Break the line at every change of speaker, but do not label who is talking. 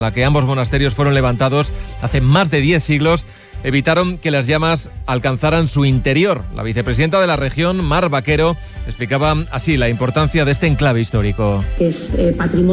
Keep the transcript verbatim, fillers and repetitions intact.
la que ambos monasterios fueron levantados hace más de diez siglos, evitaron que las llamas alcanzaran su interior. La vicepresidenta de la región, Mar Vaquero, explicaba así la importancia de este enclave histórico.
Es eh, patrimonio